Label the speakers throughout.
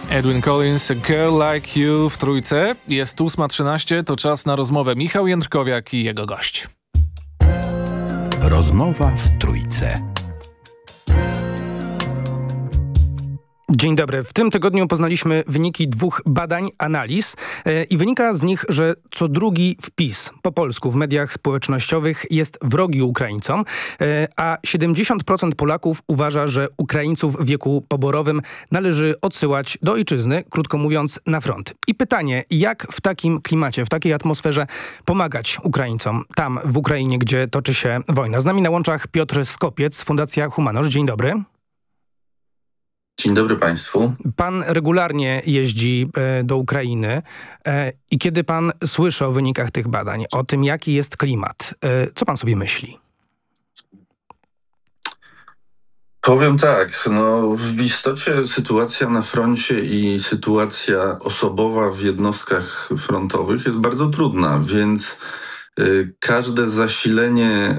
Speaker 1: Edwin Collins, A Girl Like You w Trójce. Jest 8:13, to czas na rozmowę. Michał Jędrkowiak i jego gość.
Speaker 2: Rozmowa w Trójce.
Speaker 3: Dzień dobry. W tym tygodniu poznaliśmy wyniki 2 badań, analiz i wynika z nich, że co drugi wpis po polsku w mediach społecznościowych jest wrogi Ukraińcom, a 70% Polaków uważa, że Ukraińców w wieku poborowym należy odsyłać do ojczyzny, krótko mówiąc na front. I pytanie, jak w takim klimacie, w takiej atmosferze pomagać Ukraińcom tam w Ukrainie, gdzie toczy się wojna? Z nami na łączach Piotr Skopiec, Fundacja Humanos. Dzień dobry.
Speaker 4: Dzień dobry Państwu.
Speaker 3: Pan regularnie jeździ do Ukrainy i kiedy pan słyszy o wynikach tych badań, o tym, jaki jest klimat, co pan sobie myśli?
Speaker 4: Powiem tak, w istocie sytuacja na froncie i sytuacja osobowa w jednostkach frontowych jest bardzo trudna, więc każde zasilenie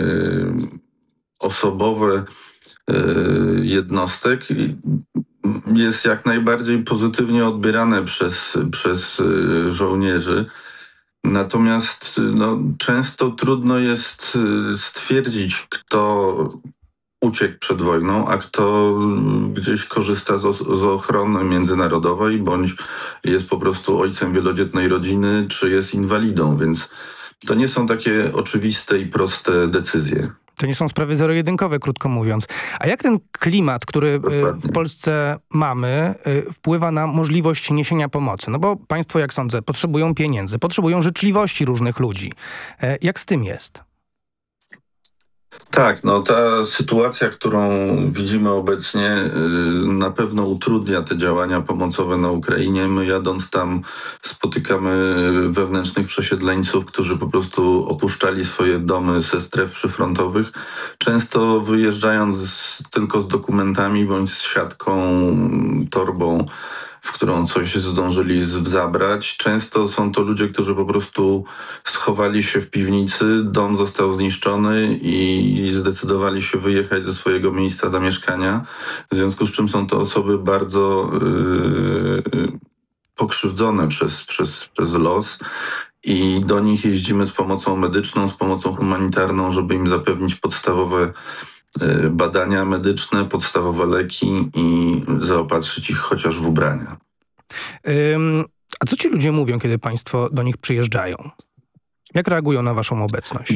Speaker 4: osobowe jednostek jest jak najbardziej pozytywnie odbierane przez żołnierzy. Natomiast często trudno jest stwierdzić, kto uciekł przed wojną, a kto gdzieś korzysta z ochrony międzynarodowej, bądź jest po prostu ojcem wielodzietnej rodziny, czy jest inwalidą, więc to nie są takie oczywiste i proste decyzje.
Speaker 3: To nie są sprawy zero-jedynkowe, krótko mówiąc. A jak ten klimat, który w Polsce mamy, wpływa na możliwość niesienia pomocy? No bo państwo, jak sądzę, potrzebują pieniędzy, potrzebują życzliwości różnych ludzi. Jak z tym jest?
Speaker 4: Tak, ta sytuacja, którą widzimy obecnie, na pewno utrudnia te działania pomocowe na Ukrainie. My jadąc tam spotykamy wewnętrznych przesiedleńców, którzy po prostu opuszczali swoje domy ze stref przyfrontowych, często wyjeżdżając tylko z dokumentami bądź z siatką, torbą, w którą coś zdążyli zabrać. Często są to ludzie, którzy po prostu schowali się w piwnicy, dom został zniszczony i zdecydowali się wyjechać ze swojego miejsca zamieszkania. W związku z czym są to osoby bardzo pokrzywdzone przez los i do nich jeździmy z pomocą medyczną, z pomocą humanitarną, żeby im zapewnić podstawowe badania medyczne, podstawowe leki i zaopatrzyć ich chociaż w ubrania.
Speaker 3: A co ci ludzie mówią, kiedy państwo do nich przyjeżdżają? Jak reagują na waszą obecność?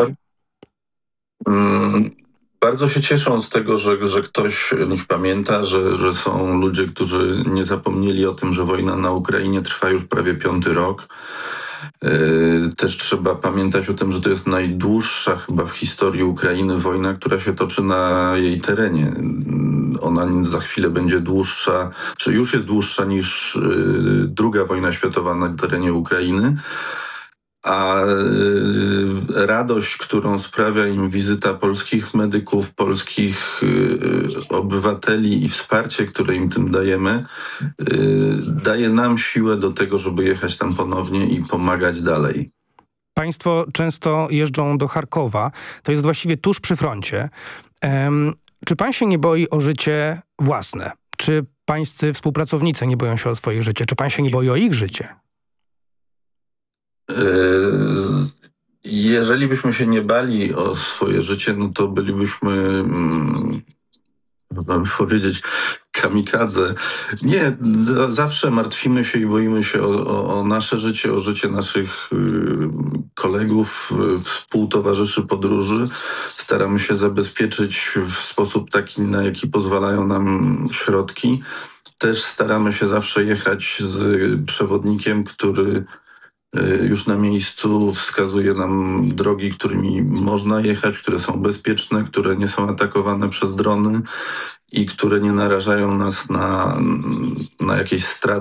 Speaker 4: Bardzo się cieszą z tego, że ktoś o nich pamięta, że są ludzie, którzy nie zapomnieli o tym, że wojna na Ukrainie trwa już prawie 5. rok. Też trzeba pamiętać o tym, że to jest najdłuższa chyba w historii Ukrainy wojna, która się toczy na jej terenie. Ona za chwilę będzie dłuższa, czy już jest dłuższa niż II wojna światowa na terenie Ukrainy. A radość, którą sprawia im wizyta polskich medyków, polskich obywateli i wsparcie, które im tym dajemy, daje nam siłę do tego, żeby jechać tam ponownie i pomagać dalej.
Speaker 3: Państwo często jeżdżą do Charkowa, to jest właściwie tuż przy froncie. Czy pan się nie boi o życie własne? Czy pańscy współpracownicy nie boją się o swoje życie? Czy pan się nie boi o ich życie?
Speaker 4: Jeżeli byśmy się nie bali o swoje życie, to bylibyśmy, można powiedzieć, kamikadze. Nie, zawsze martwimy się i boimy się o nasze życie, o życie naszych kolegów, współtowarzyszy podróży. Staramy się zabezpieczyć w sposób taki, na jaki pozwalają nam środki. Też staramy się zawsze jechać z przewodnikiem, który już na miejscu wskazuje nam drogi, którymi można jechać, które są bezpieczne, które nie są atakowane przez drony i które nie narażają nas na jakieś straty